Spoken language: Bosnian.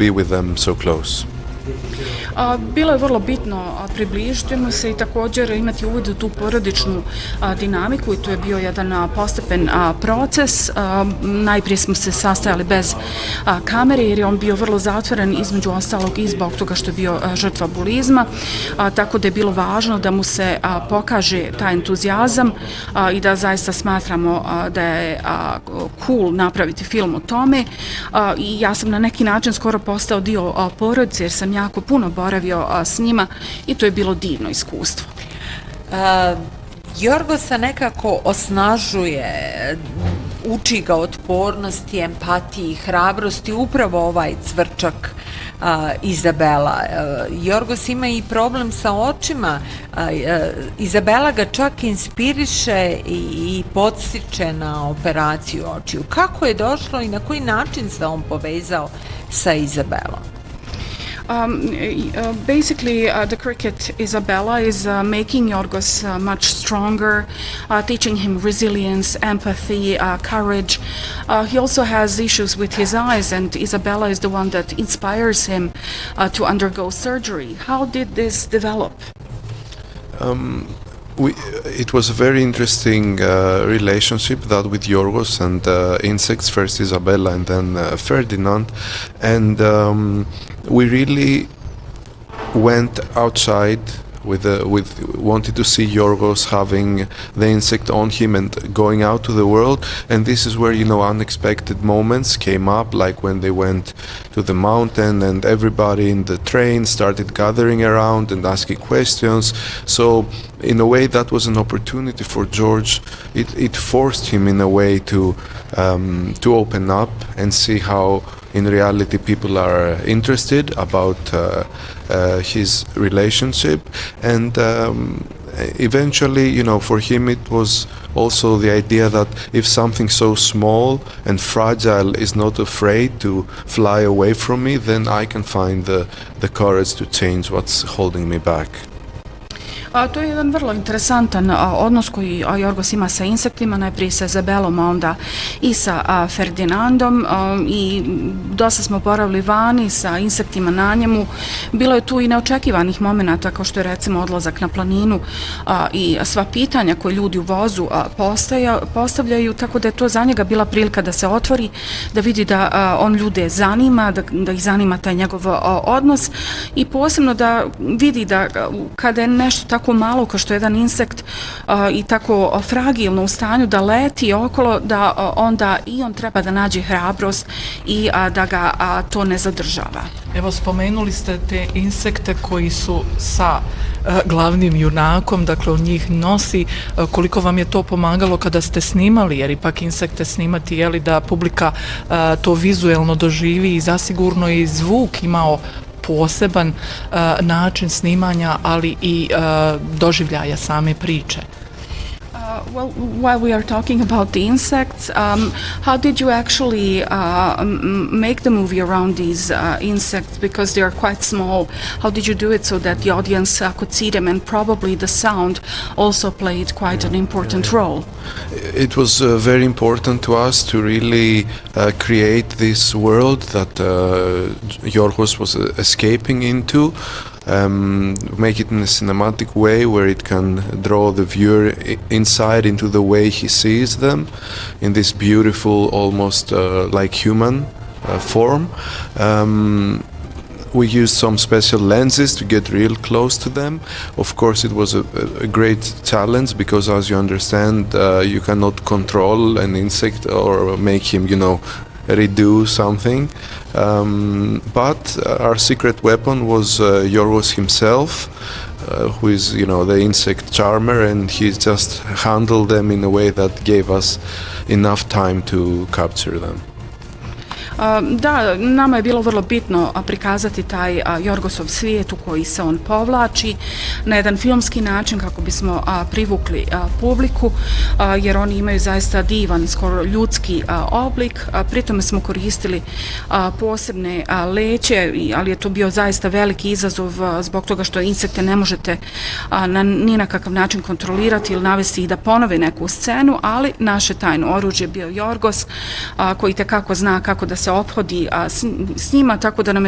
be with them so close? Bilo je vrlo bitno približiti mu se i također imati uvid u tu porodičnu dinamiku i to je bio jedan postepen proces. Najprije smo se sastajali bez kamere jer je on bio vrlo zatvoren između ostalog i zbog toga što je bio žrtva bulizma, tako da je bilo važno da mu se pokaže taj entuzijazam i da zaista smatramo da je cool napraviti film o tome i ja sam na neki način skoro postao dio porodice jer sam jako puno boravio s njima i to je bilo divno iskustvo. Jorgosa nekako osnažuje, uči ga otpornosti, empatiji, hrabrosti, upravo ovaj cvrčak Izabela. Jorgos ima i problem sa očima. Izabela ga čak inspiriše i podstiče na operaciju očiju. Kako je došlo i na koji način se on povezao sa Izabelom? Basically, the cricket Isabella is making Jorgos much stronger, teaching him resilience, empathy, courage. He also has issues with his eyes, and Isabella is the one that inspires him to undergo surgery. How did this develop? It was a very interesting relationship that with Jorgos and insects, first Isabella and then Ferdinand, and we really went outside with wanted to see Jorgos having the insect on him and going out to the world, and this is where unexpected moments came up, like when they went to the mountain and everybody in the train started gathering around and asking questions. So in a way that was an opportunity for George. It forced him in a way to open up and see how in reality people are interested about his relationship, and eventually, for him it was also the idea that if something so small and fragile is not afraid to fly away from me, then I can find the courage to change what's holding me back. To je jedan vrlo interesantan odnos koji Jorgos ima sa insektima, najprije sa Izabelom, a onda i sa Ferdinandom, i dosta smo boravili vani sa insektima na njemu. Bilo je tu i neočekivanih momenata, kao što je recimo odlazak na planinu i sva pitanja koje ljudi u vozu postavljaju, tako da je to za njega bila prilika da se otvori, da vidi da on ljude zanima, da ih zanima taj njegov odnos i posebno da vidi da kada je nešto tako malo kao što je jedan insekt i tako fragilno u stanju da leti okolo, da onda i on treba da nađe hrabrost i da ga to ne zadržava. Evo, spomenuli ste te insekte koji su sa glavnim junakom, dakle on njih nosi. Koliko vam je to pomagalo kada ste snimali, jer ipak insekte snimati, je li da publika to vizuelno doživi i zasigurno i zvuk imao poseban način snimanja, ali i doživljaja same priče. Well, while we are talking about the insects, how did you actually make the movie around these insects, because they are quite small? How did you do it so that the audience could see them, and probably the sound also played quite an important role? It was very important to us to really create this world that Jorgos was escaping into. Make it in a cinematic way where it can draw the viewer inside into the way he sees them in this beautiful, almost like human form. We used some special lenses to get real close to them. Of course, it was a great challenge because, as you understand, you cannot control an insect or make him, redo something. But our secret weapon was Jorgos himself, who is, the insect charmer, and he just handled them in a way that gave us enough time to capture them. Da, nama je bilo vrlo bitno prikazati taj Jorgosov svijet u koji se on povlači na jedan filmski način kako bismo privukli publiku, jer oni imaju zaista divan, skoro ljudski oblik. Pritome smo koristili posebne leće, ali je to bio zaista veliki izazov zbog toga što insekte ne možete ni na kakav način kontrolirati ili navesti ih da ponove neku scenu, ali naše tajno oružje bio Jorgos, koji tekako zna kako da se ophodi s njima, tako da nam je